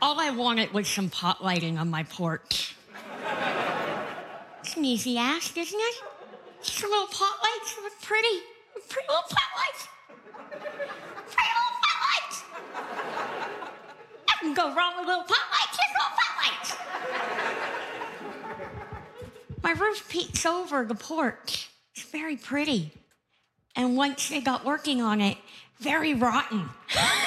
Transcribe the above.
All I wanted was some pot lighting on my porch. It's an easy ask, isn't it? Just a little pot lights, look pretty. Pretty little pot lights. Pretty little pot lights. Nothing go wrong with little pot lights, just little pot lights. My roof peeks over the porch. It's very pretty. And once they got working on it, very rotten.